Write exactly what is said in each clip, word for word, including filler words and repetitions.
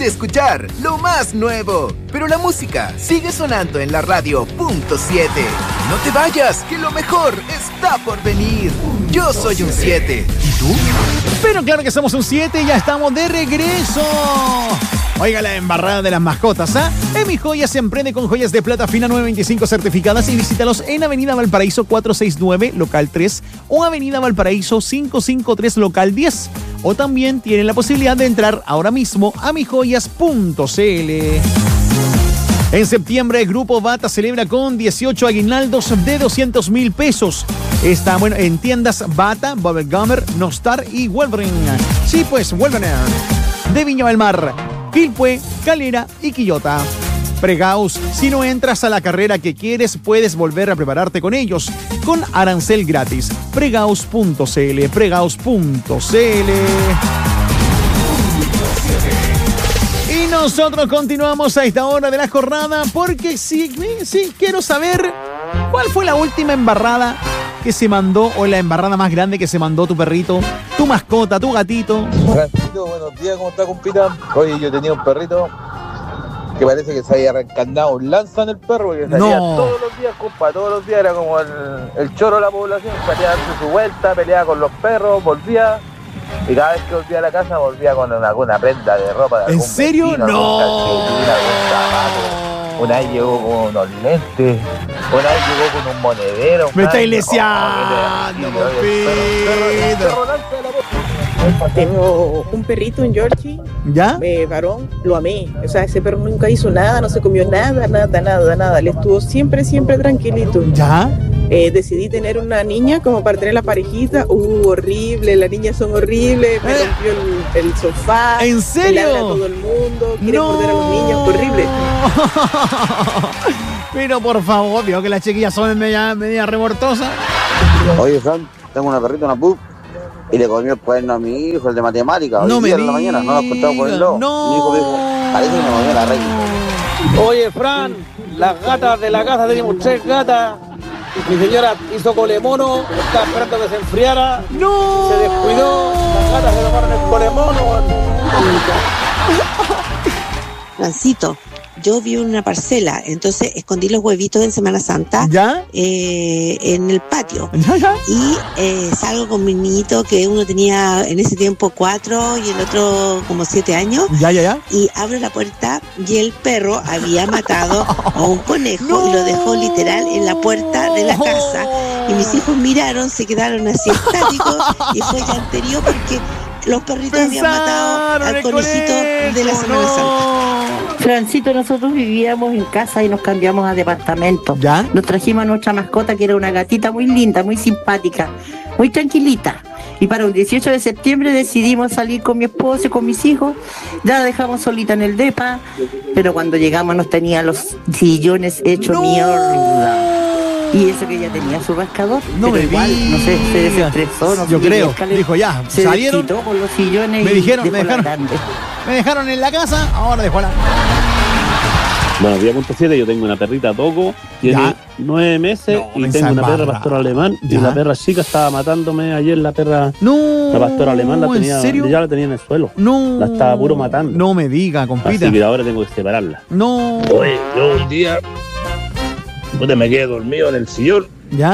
escuchar lo más nuevo, pero la música sigue sonando en la radio punto siete. No te vayas, que lo mejor está por venir. Yo soy un siete. ¿Y tú? Pero claro que somos un siete y ya estamos de regreso. Oiga la embarrada de las mascotas, ¿ah? ¿eh? Emi Joyas se emprende con joyas de plata fina nueve veinticinco certificadas y visítalos en Avenida Valparaíso cuatrocientos sesenta y nueve, local tres, o Avenida Valparaíso quinientos cincuenta y tres, local diez. O también tienen la posibilidad de entrar ahora mismo a mi joyas punto c l. En septiembre, el Grupo Bata celebra con dieciocho aguinaldos de doscientos mil pesos. Está bueno en tiendas Bata, Bubblegummer, Nostar y Wolverine. Sí, pues, Wolverine. De Viña del Mar, Quilpué, Calera y Quillota. Pregaus, si no entras a la carrera que quieres, puedes volver a prepararte con ellos, con arancel gratis. Pregaus punto c l, pregaus punto c l. Y nosotros continuamos a esta hora de la jornada porque sí, sí, quiero saber cuál fue la última embarrada que se mandó, o la embarrada más grande que se mandó tu perrito, tu mascota, tu gatito. Francisco, buenos días, ¿cómo está, compita? Oye, yo tenía un perrito que parece que se había reencarnado un lanza en el perro, porque salía No. todos los días, compa, todos los días era como el, el choro de la población, salía a darse su vuelta, peleaba con los perros, volvía, y cada vez que volvía a la casa volvía con una, alguna prenda de ropa de ¿En algún serio? vecino, No. algún calcetín, algún zapato. Una vez llegó con unos lentes, una vez llegó con un monedero. Me está Ay, iglesiando, no, oye, el perro- el perro- el papito. perro lanza de la voz. Tengo un perrito, un Yorkie, ¿Ya? eh, varón, lo amé. O sea, ese perro nunca hizo nada, no se comió nada, nada, nada, nada. Le estuvo siempre, siempre tranquilito. ¿Ya? Eh, decidí tener una niña como para tener la parejita. Uh, horrible, las niñas son horribles. Me Eh. rompió el, el sofá. ¿En serio? Le habla a todo el mundo. Quiere No. morder a los niños. Horrible. Pero por favor, veo que las chiquillas son media, media revoltosas. Oye, Fran, tengo una perrita, una pup, y le comió el cuaderno a mi hijo, el de matemáticas. No hoy me día en la mañana, no lo digas, contaba por el lobo. no. Mi hijo me dijo, parece que me comió la reina. Oye, Fran, las gatas de la casa, teníamos tres gatas. Mi señora hizo colemono, estaba esperando que se enfriara. ¡No! Se descuidó, las gatas se tomaron el colemono. Francito, yo vivo en una parcela, entonces escondí los huevitos en Semana Santa ¿Ya? eh, en el patio. ¿Ya, ya? Y eh, salgo con mi niñito, que uno tenía en ese tiempo cuatro y el otro como siete años. ¿Ya, ya, ya? Y abro la puerta y el perro había matado a un conejo No. y lo dejó literal en la puerta de la casa. Y mis hijos miraron, se quedaron así estáticos y fue llanterío porque los perritos habían matado Pensaron al el conejito de la conejo, Semana Santa. no. Francito, nosotros vivíamos en casa y nos cambiamos a departamento. ¿Ya? Nos trajimos a nuestra mascota, que era una gatita muy linda, muy simpática, muy tranquilita. Y para un dieciocho de septiembre decidimos salir con mi esposo y con mis hijos. Ya la dejamos solita en el depa, pero cuando llegamos nos tenía los sillones hechos No. mierda. Y eso que ella tenía su rascador. No pero me igual, no sé, se digas. desestresó. No Yo sé, creo. la escalera Dijo, ya, se salieron. desquitó con los sillones Me y dijeron, me dejó la dejaron. grande. Me dejaron en la casa, ahora dejo la... Buenos días, punto siete. Yo tengo una perrita Toco, tiene Ya. nueve meses No, y esa tengo una perra embarra. pastor alemán. Ya. Y la perra chica estaba matándome ayer. La perra, No. la pastora alemán, la ¿En tenía, serio? ya la tenía en el suelo. No. La estaba puro matando. No me diga, compita. Así que ahora tengo que separarla. No. Oye, yo un día puta, me quedé dormido en el sillón ¿Ya?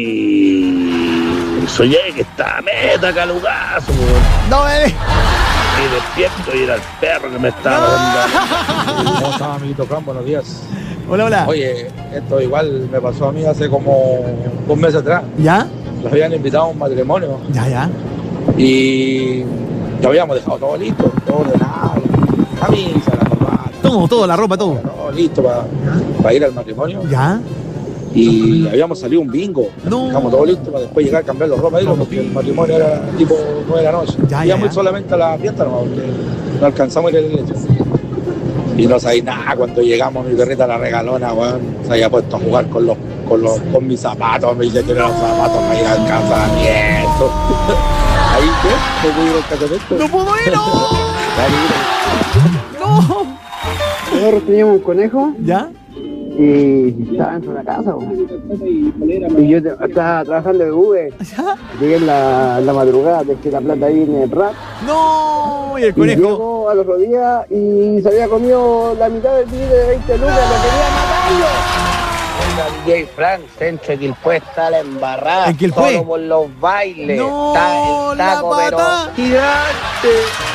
y soñé que estaba meta calugazo, No me diga. y despierto y era el perro que me estaba dando. ¿Cómo estás, amiguito Fran? Buenos días. Hola, hola. Oye, esto igual me pasó a mí hace como un mes atrás. ¿Ya? Los habían invitado a un matrimonio Ya, ya. y ya habíamos dejado todo listo, todo ordenado, la camisa, la corbata, Todo, todo, la ropa, todo. todo listo para, para ir al matrimonio. ¿Ya? Y habíamos salido un bingo, No. dejamos todo listo para después llegar a cambiar los ropas, porque el matrimonio era tipo nueve de la noche. Ya, Íbamos ya. solamente a la fiesta nomás, porque no alcanzamos a ir a la iglesia. Y no sabía nada, cuando llegamos mi perrita la regalona, weón, se había puesto a jugar con los, con los, con mis zapatos, me dice que eran los zapatos para ir al casamiento. Ahí qué, no pude ir al casamiento. ¡No puedo ir! ¡No! ¡No! Nosotros teníamos un conejo ¿Ya? y estaba dentro de la casa, po. Y yo te- estaba trabajando de Uber. Llegué en la, en la madrugada, dejé la plata ahí en el rack. ¡No! Y el Y conejo. llegó al otro día y se había comido la mitad del billete de veinte lucas, lo quería matarlo. D J Frank, centro de Quilpué está la embarrada. ¿En Quilpué? Solo por los bailes. No, está el la taco, pero pata. gigante.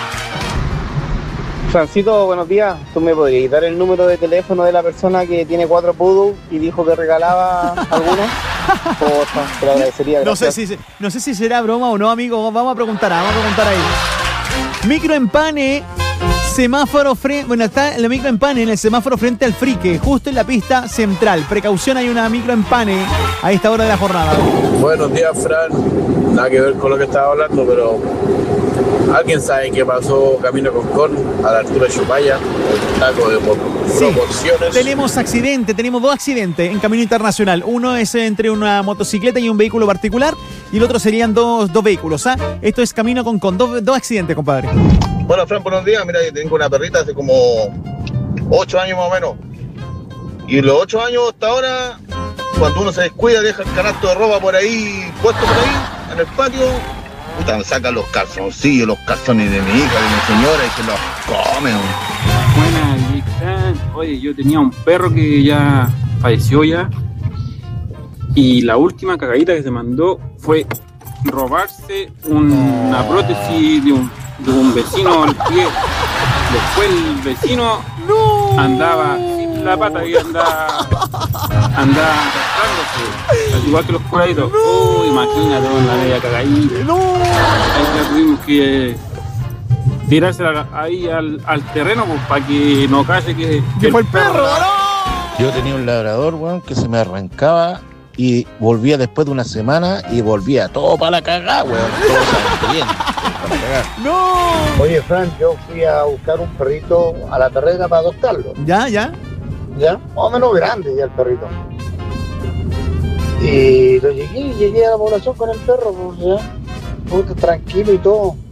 Francito, buenos días. ¿Tú me podrías dar el número de teléfono de la persona que tiene cuatro pudos y dijo que regalaba algunos? Porfa, te lo agradecería. No sé, Gracias. si, no sé si será broma o no, amigo. Vamos a preguntar, vamos a preguntar ahí. Microempane, semáforo frente. Bueno, está el microempane en el semáforo frente al Frique, justo en la pista central. Precaución, hay una microempane a esta hora de la jornada. Buenos días, Fran. Nada que ver con lo que estaba hablando, pero ¿alguien sabe qué pasó camino con Con a la altura de Chupaya? Un taco de por- Sí, proporciones. tenemos accidente, tenemos dos accidentes en camino internacional. Uno es entre una motocicleta y un vehículo particular y el otro serían dos, dos vehículos. ¿Ah? Esto es camino con, con dos, dos accidentes, compadre. Bueno, Fran, buenos días. Mira, yo tengo una perrita hace como ocho años más o menos. Y los ocho años hasta ahora, cuando uno se descuida, deja el canasto de ropa por ahí, puesto por ahí, en el patio, puta, sacan los calzoncillos, los calzones de mi hija, de mi señora, y se los comen. Buenas, Jixan. Oye, yo tenía un perro que ya falleció ya. Y la última cagadita que se mandó fue robarse una prótesis de un, de un vecino al pie. Después el vecino andaba sin la pata y andaba, andaba arrastrándose, al igual que los curaditos. Oh, imagínate, la media cagadita. Ahí ya tuvimos que tirársela ahí al, al terreno pues, para que no calle que, que fue el perro, Yo tenía un labrador, weón, que se me arrancaba y volvía después de una semana y volvía todo para la cagada, weón. Todo sangriento, para cagar. ¡No! Oye, Fran, yo fui a buscar un perrito a la perrera para adoptarlo. ¿Ya, ya? Ya, más o menos grande ya el perrito. Y lo llegué, llegué a la población con el perro, pues ya, puta, tranquilo y todo.